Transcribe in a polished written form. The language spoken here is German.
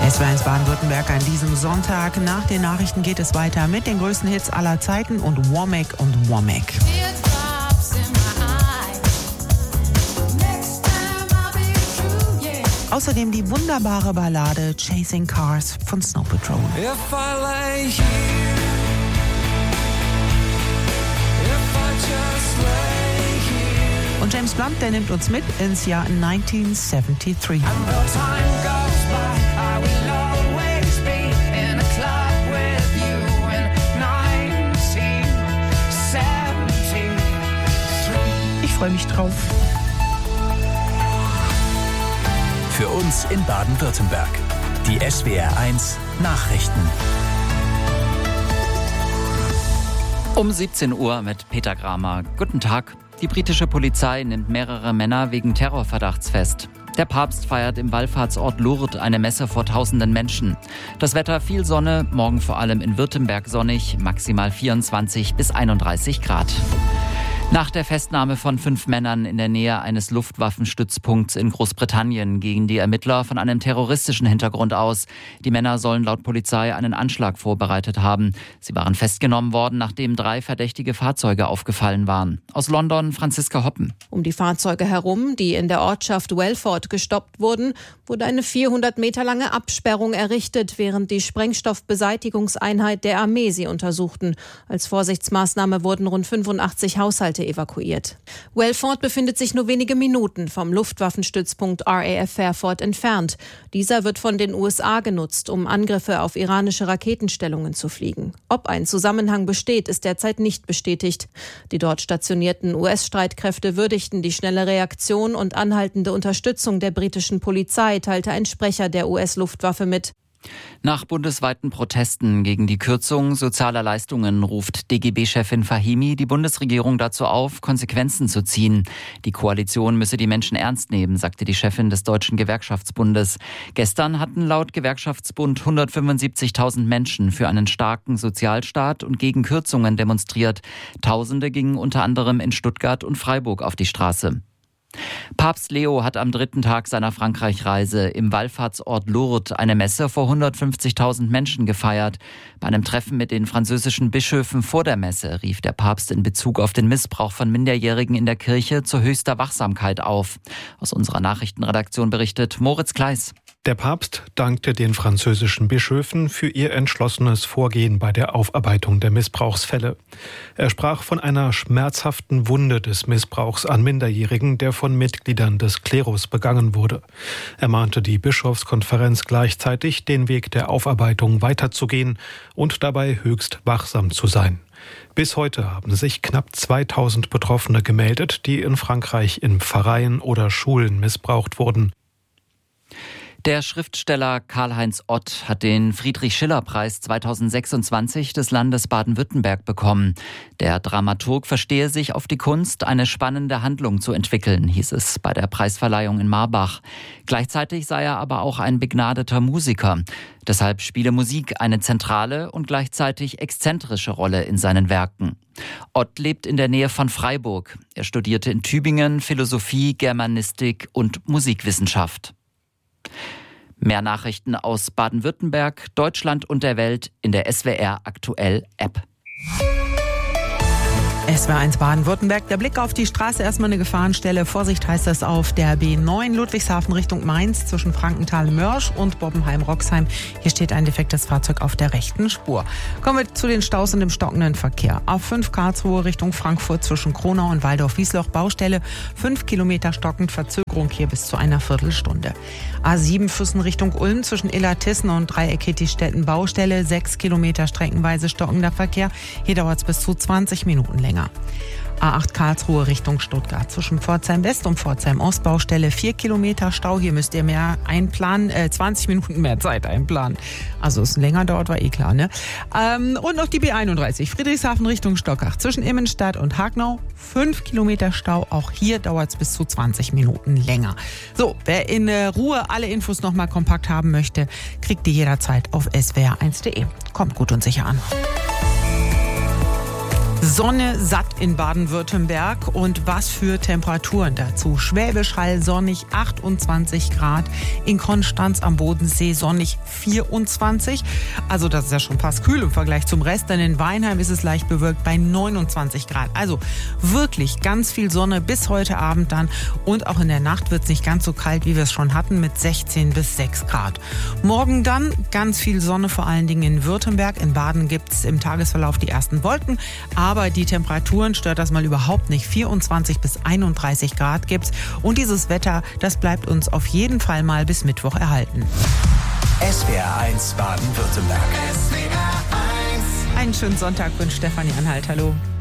SWR1 Baden-Württemberg an diesem Sonntag. Nach den Nachrichten geht es weiter mit den größten Hits aller Zeiten und Womack und Womack. Außerdem die wunderbare Ballade Chasing Cars von Snow Patrol. Und James Blunt, der nimmt uns mit ins Jahr 1973. Ich freue mich drauf. Für uns in Baden-Württemberg. Die SWR1 Nachrichten. Um 17 Uhr mit Peter Gramer. Guten Tag. Die britische Polizei nimmt mehrere Männer wegen Terrorverdachts fest. Der Papst feiert im Wallfahrtsort Lourdes eine Messe vor tausenden Menschen. Das Wetter viel Sonne, morgen vor allem in Württemberg sonnig, maximal 24 bis 31 Grad. Nach der Festnahme von 5 Männern in der Nähe eines Luftwaffenstützpunkts in Großbritannien gehen die Ermittler von einem terroristischen Hintergrund aus. Die Männer sollen laut Polizei einen Anschlag vorbereitet haben. Sie waren festgenommen worden, nachdem 3 verdächtige Fahrzeuge aufgefallen waren. Aus London Franziska Hoppen. Um die Fahrzeuge herum, die in der Ortschaft Welford gestoppt wurden, wurde eine 400 Meter lange Absperrung errichtet, während die Sprengstoffbeseitigungseinheit der Armee sie untersuchten. Als Vorsichtsmaßnahme wurden rund 85 Haushalte evakuiert. Welford befindet sich nur wenige Minuten vom Luftwaffenstützpunkt RAF Fairford entfernt. Dieser wird von den USA genutzt, um Angriffe auf iranische Raketenstellungen zu fliegen. Ob ein Zusammenhang besteht, ist derzeit nicht bestätigt. Die dort stationierten US-Streitkräfte würdigten die schnelle Reaktion und anhaltende Unterstützung der britischen Polizei, teilte ein Sprecher der US-Luftwaffe mit. Nach bundesweiten Protesten gegen die Kürzung sozialer Leistungen ruft DGB-Chefin Fahimi die Bundesregierung dazu auf, Konsequenzen zu ziehen. Die Koalition müsse die Menschen ernst nehmen, sagte die Chefin des Deutschen Gewerkschaftsbundes. Gestern hatten laut Gewerkschaftsbund 175.000 Menschen für einen starken Sozialstaat und gegen Kürzungen demonstriert. Tausende gingen unter anderem in Stuttgart und Freiburg auf die Straße. Papst Leo hat am 3. Tag seiner Frankreich-Reise im Wallfahrtsort Lourdes eine Messe vor 150.000 Menschen gefeiert. Bei einem Treffen mit den französischen Bischöfen vor der Messe rief der Papst in Bezug auf den Missbrauch von Minderjährigen in der Kirche zu höchster Wachsamkeit auf. Aus unserer Nachrichtenredaktion berichtet Moritz Kleis. Der Papst dankte den französischen Bischöfen für ihr entschlossenes Vorgehen bei der Aufarbeitung der Missbrauchsfälle. Er sprach von einer schmerzhaften Wunde des Missbrauchs an Minderjährigen, der von Mitgliedern des Klerus begangen wurde. Er mahnte die Bischofskonferenz gleichzeitig, den Weg der Aufarbeitung weiterzugehen und dabei höchst wachsam zu sein. Bis heute haben sich knapp 2000 Betroffene gemeldet, die in Frankreich in Pfarreien oder Schulen missbraucht wurden. Der Schriftsteller Karl-Heinz Ott hat den Friedrich-Schiller-Preis 2026 des Landes Baden-Württemberg bekommen. Der Dramaturg verstehe sich auf die Kunst, eine spannende Handlung zu entwickeln, hieß es bei der Preisverleihung in Marbach. Gleichzeitig sei er aber auch ein begnadeter Musiker. Deshalb spiele Musik eine zentrale und gleichzeitig exzentrische Rolle in seinen Werken. Ott lebt in der Nähe von Freiburg. Er studierte in Tübingen Philosophie, Germanistik und Musikwissenschaft. Mehr Nachrichten aus Baden-Württemberg, Deutschland und der Welt in der SWR Aktuell App. SWR1 Baden-Württemberg, der Blick auf die Straße, erstmal eine Gefahrenstelle. Vorsicht heißt das auf der B9 Ludwigshafen Richtung Mainz zwischen Frankenthal-Mörsch und Bobbenheim-Roxheim. Hier steht ein defektes Fahrzeug auf der rechten Spur. Kommen wir zu den Staus und dem stockenden Verkehr. A5 Karlsruhe Richtung Frankfurt zwischen Kronau und Waldorf-Wiesloch Baustelle. 5 Kilometer stockend, Verzögerung hier bis zu einer Viertelstunde. A7 Füssen Richtung Ulm zwischen Illertissen und Dreieck-Kettistetten Baustelle. 6 Kilometer streckenweise stockender Verkehr. Hier dauert es bis zu 20 Minuten länger. A8 Karlsruhe Richtung Stuttgart zwischen Pforzheim West und Pforzheim Ost Baustelle 4 Kilometer Stau. Hier müsst ihr mehr einplanen, 20 Minuten mehr Zeit einplanen. Also es länger dauert, war eh klar, ne? Und noch die B31 Friedrichshafen Richtung Stockach zwischen Immenstadt und Hagnau 5 Kilometer Stau. Auch hier dauert es bis zu 20 Minuten länger. So, wer in Ruhe alle Infos nochmal kompakt haben möchte, kriegt die jederzeit auf swr1.de. Kommt gut und sicher an. Sonne satt in Baden-Württemberg und was für Temperaturen dazu. Schwäbisch Hall sonnig 28 Grad, in Konstanz am Bodensee sonnig 24. Also das ist ja schon fast kühl im Vergleich zum Rest, denn in Weinheim ist es leicht bewölkt bei 29 Grad. Also wirklich ganz viel Sonne bis heute Abend dann und auch in der Nacht wird es nicht ganz so kalt, wie wir es schon hatten mit 16 bis 6 Grad. Morgen dann ganz viel Sonne, vor allen Dingen in Württemberg. In Baden gibt es im Tagesverlauf die ersten Wolken, aber die Temperaturen stört das mal überhaupt nicht. 24 bis 31 Grad gibt's und dieses Wetter, das bleibt uns auf jeden Fall mal bis Mittwoch erhalten. SWR 1 Baden-Württemberg. Einen schönen Sonntag wünscht Stefanie Anhalt. Hallo.